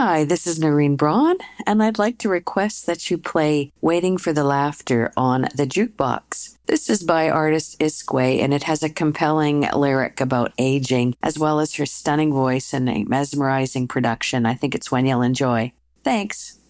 Hi, this is Noreen Braun, and I'd like to request that you play Waiting for the Laughter on the Jukebox. This is by artist Isque, and it has a compelling lyric about aging, as well as her stunning voice and a mesmerizing production. I think it's one you'll enjoy. Thanks.